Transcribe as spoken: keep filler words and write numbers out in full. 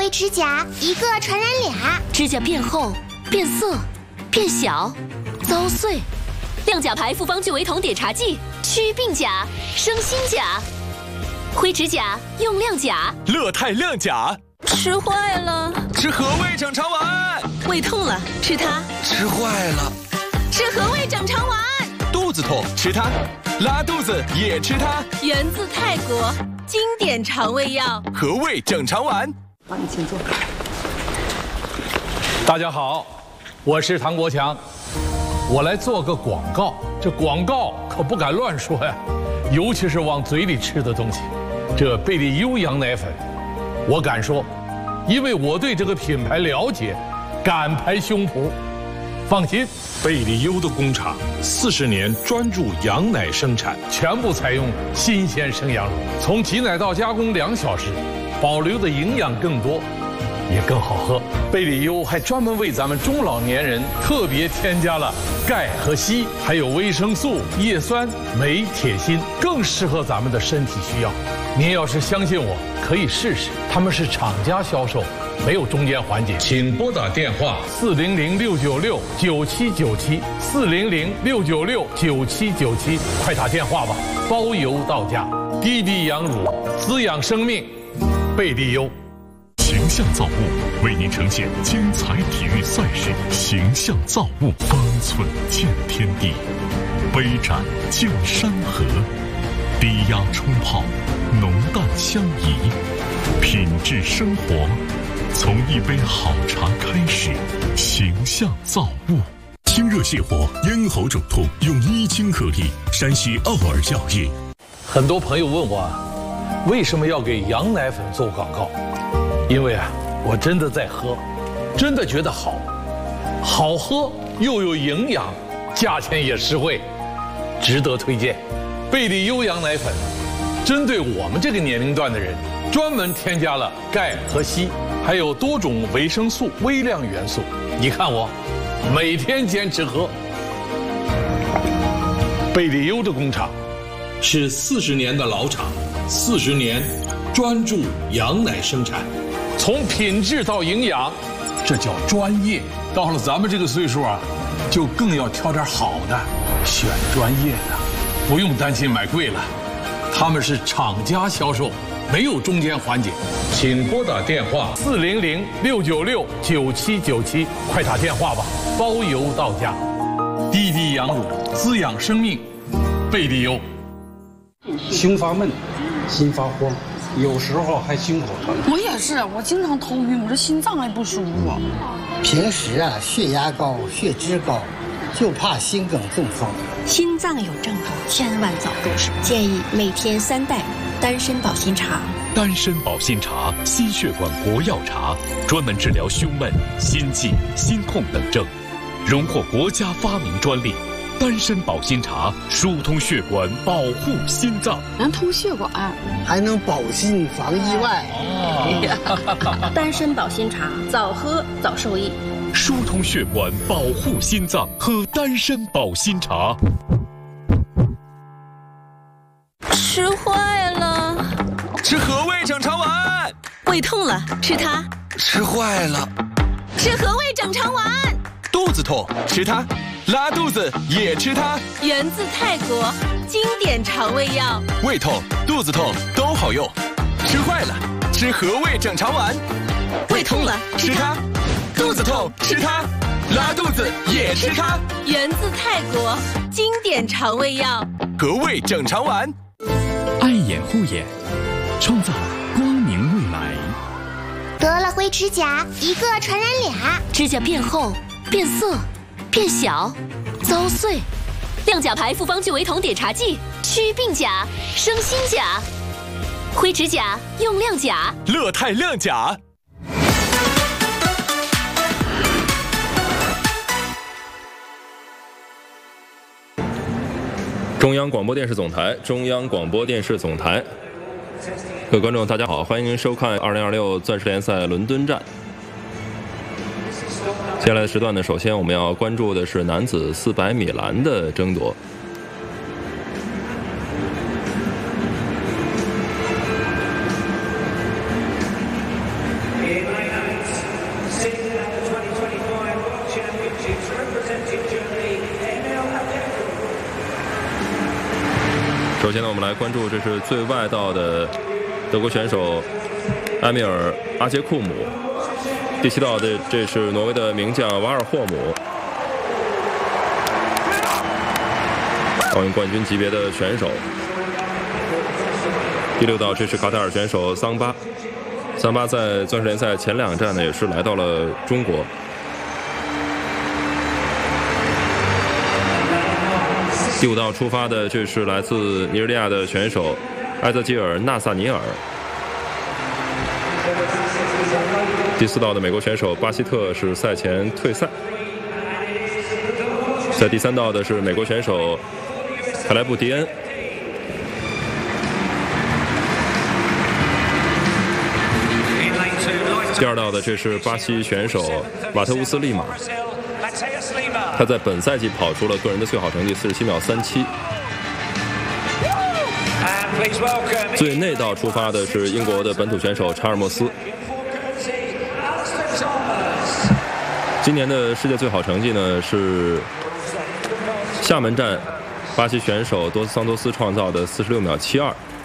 灰指甲，一个传染俩。 指甲变厚、变色、变小、遭碎。亮甲牌复方聚维酮碘茶剂，祛病甲、生新甲。灰指甲用亮甲， 乐泰亮甲。 吃坏了， 吃和味整肠丸。 胃痛了，吃它。 吃坏了， 吃和味整肠丸。 肚子痛，吃它。拉肚子也吃它。 源自泰国，经典肠胃药。 和味整肠丸。 好，你请坐。 大家好，我是唐国强，我来做个广告。这广告可不敢乱说呀，尤其是往嘴里吃的东西。这贝利优羊奶粉，我敢说，因为我对这个品牌了解，敢拍胸脯。放心，贝利优的工厂四十年专注羊奶生产，全部采用新鲜生羊乳，从挤奶到加工两小时，保留的营养更多，也更好喝。贝利优还专门为咱们中老年人特别添加了钙和硒，还有维生素、叶酸、镁、铁、锌，更适合咱们的身体需要。您要是相信我，可以试试。他们是厂家销售，没有中间环节。请拨打电话四零零六九六九七九七四零零六九六九七九七，快打电话吧，包邮到家。滴滴羊乳，滋养生命，贝利优。 形象造物为您呈现精彩体育赛事，形象造物，方寸见天地，杯盏见山河，低压冲泡，浓淡相宜，品质生活，从一杯好茶开始。形象造物。清热泻火，咽喉肿痛用伊清颗粒，山西奥尔药业。 很多朋友问我，为什么要给羊奶粉做广告？因为啊，我真的在喝，真的觉得好，好喝又有营养，价钱也实惠，值得推荐。贝利优羊奶粉，针对我们这个年龄段的人，专门添加了钙和硒，还有多种维生素、微量元素。你看我，每天坚持喝。贝利优的工厂是四十年的老厂，四十年专注羊奶生产。从品质到营养，这叫专业。到了咱们这个岁数啊，就更要挑点好的，选专业的，不用担心买贵了。他们是厂家销售，没有中间环节。请拨打电话四零零六九六九七九七，快打电话吧，包邮到家。滴滴羊乳，滋养生命，贝利优。 胸发闷，心发慌。有时候还心口疼。 我也是，我经常头晕，我这心脏还不舒服。 平时啊，血压高、血脂高，就怕心梗中风。 心脏有症状，千万早入手。建议每天三袋丹参保心茶。 丹参保心茶，心血管活药茶，专门治疗胸闷、心悸、心痛等症，荣获国家发明专利。丹参保心茶疏通血管，保护心脏， 能通血管， 还能保心防意外。 哦、丹参保心茶，早喝早受益。 疏通血管，保护心脏，喝丹参保心茶。 吃坏了， 吃和味整肠丸。 胃痛了，吃它。 吃坏了， 吃和味整肠丸。 肚子痛，吃它。拉肚子也吃它， 源自泰国，经典肠胃药。 胃痛、肚子痛都好用，吃坏了吃和味整肠丸。 胃痛了吃它， 肚子痛吃它，拉肚子也吃它。 源自泰国，经典肠胃药。 和味整肠丸。 爱眼护眼，创造光明未来。 得了灰指甲，一个传染俩。 指甲变厚、变色、变小、遭碎。亮甲牌复方聚维酮碘茶剂，祛病甲、生新甲。灰指甲用亮甲， 乐泰亮甲。 中央广播电视总台，中央广播电视总台。各位观众，大家好，欢迎您收看二零二六钻石联赛伦敦站。接下来的时段呢，首先我们要关注的是男子四百米栏的争夺。 先呢，我们来关注这是最外道的德国选手埃米尔·阿杰库姆。第七道的这是挪威的名将瓦尔霍姆，奥运冠军级别的选手。第六道这是卡塔尔选手桑巴，桑巴在钻石联赛前两站呢也是来到了中国。第五道出发的这是来自尼日利亚的选手埃泽吉尔·纳萨尼尔。第四道的美国选手巴希特是赛前退赛。在第三道的是美国选手凯莱布·迪恩。第二道的这是巴西选手瓦特乌斯利马。他在本赛季跑出了个人的最好成绩四十七秒三七。最内道出发的是英国的本土选手查尔莫斯。今年的世界最好成绩呢是厦门站巴西选手多斯桑多斯创造的四十六秒七二。